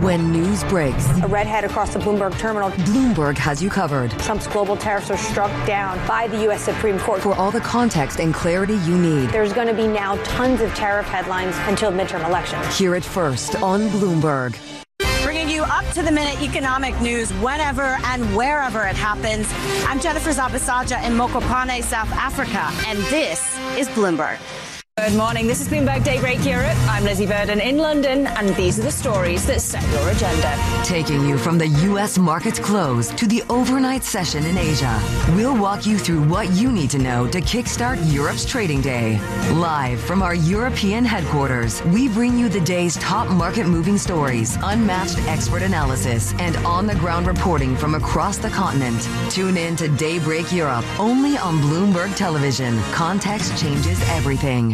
When news breaks, a redhead across the Bloomberg terminal. Bloomberg has you covered. Trump's global tariffs are struck down by the U.S. Supreme Court. For all the context and clarity you need. There's going to be now tons of tariff headlines until midterm elections. Hear it first on Bloomberg. Bringing you up-to-the-minute economic news whenever and wherever it happens. I'm Jennifer Zabasaja in Mokopane, South Africa, and this is Bloomberg. Good morning. This is Bloomberg Daybreak Europe. I'm Lizzie Burden in London, and these are the stories that set your agenda. Taking you from the U.S. market's close to the overnight session in Asia, we'll walk you through what you need to know to kickstart Europe's trading day. Live from our European headquarters, we bring you the day's top market-moving stories, unmatched expert analysis, and on-the-ground reporting from across the continent. Tune in to Daybreak Europe, only on Bloomberg Television. Context changes everything.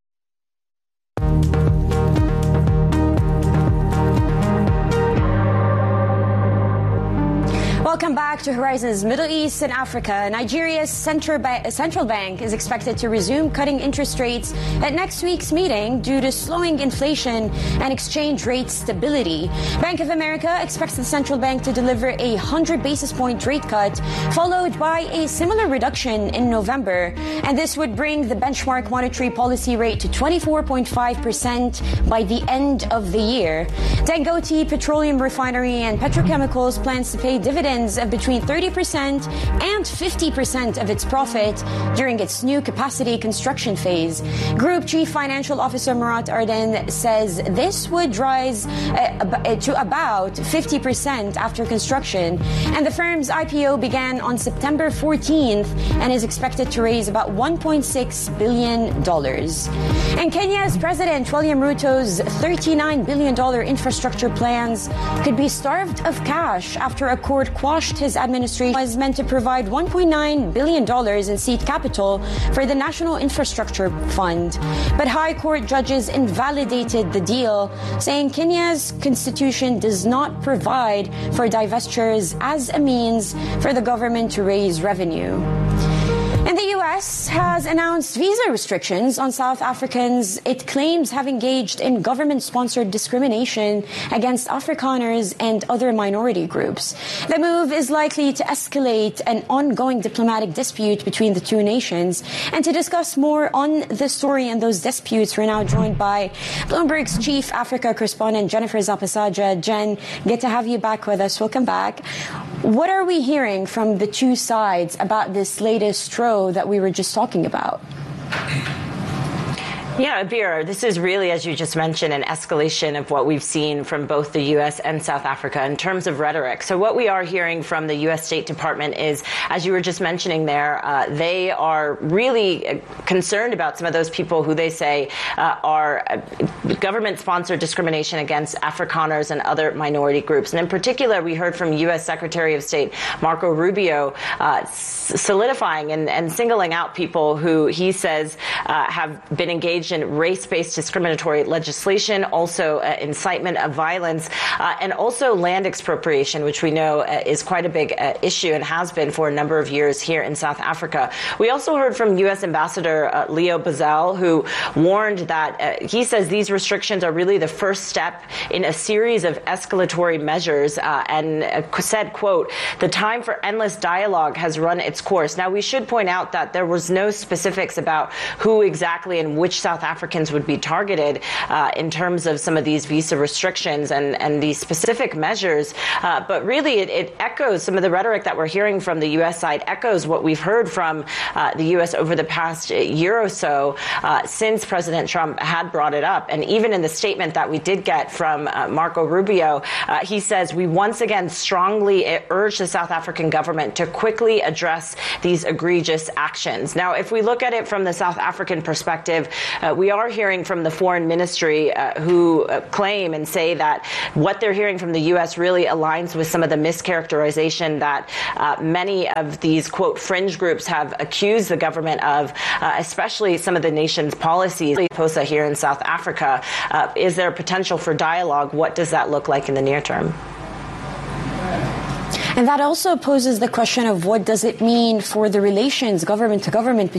Welcome back to Horizons Middle East and Africa. Nigeria's central bank is expected to resume cutting interest rates at next week's meeting due to slowing inflation and exchange rate stability. Bank of America expects the central bank to deliver a 100 basis point rate cut, followed by a similar reduction in November. And this would bring the benchmark monetary policy rate to 24.5% by the end of the year. Dangote Petroleum Refinery and Petrochemicals plans to pay dividends of between 30% and 50% of its profit during its new capacity construction phase. Group Chief Financial Officer Murat Arden says this would rise to about 50% after construction. And the firm's IPO began on September 14th and is expected to raise about $1.6 billion. And Kenya's President William Ruto's $39 billion infrastructure plans could be starved of cash after a court quashed his administration was meant to provide $1.9 billion in seed capital for the National Infrastructure Fund. But High Court judges invalidated the deal, saying Kenya's constitution does not provide for divestitures as a means for the government to raise revenue. And the U.S. has announced visa restrictions on South Africans it claims have engaged in government-sponsored discrimination against Afrikaners and other minority groups. The move is likely to escalate an ongoing diplomatic dispute between the two nations. And to discuss more on the story and those disputes, we're now joined by Bloomberg's Chief Africa Correspondent, Jennifer Zabasaja. Jen, good to have you back with us. Welcome back. What are we hearing from the two sides about this latest row that we were just talking about? Yeah, Abir, this is really, as you just mentioned, an escalation of what we've seen from both the U.S. and South Africa in terms of rhetoric. So what we are hearing from the U.S. State Department is, as you were just mentioning there, they are really concerned about some of those people who they say are government-sponsored discrimination against Afrikaners and other minority groups. And in particular, we heard from U.S. Secretary of State Marco Rubio solidifying and singling out people who he says have been engaged in race-based discriminatory legislation, also incitement of violence, and also land expropriation, which we know is quite a big issue and has been for a number of years here in South Africa. We also heard from U.S. Ambassador Leo Bazal, who warned that he says these restrictions are really the first step in a series of escalatory measures and said, quote, "The time for endless dialogue has run its course." Now, we should point out that there was no specifics about who exactly and which South Africans would be targeted in terms of some of these visa restrictions and these specific measures. But really, it echoes some of the rhetoric that we're hearing from the U.S. side, echoes what we've heard from the U.S. over the past year or so since President Trump had brought it up. And even in the statement that we did get from Marco Rubio, he says, "We once again strongly urge the South African government to quickly address these egregious actions." Now, if we look at it from the South African perspective, we are hearing from the foreign ministry who claim and say that what they're hearing from the U.S. really aligns with some of the mischaracterization that many of these, quote, fringe groups have accused the government of, especially some of the nation's policies. POSA here in South Africa, is there potential for dialogue? What does that look like in the near term? And that also poses the question of what does it mean for the relations government to government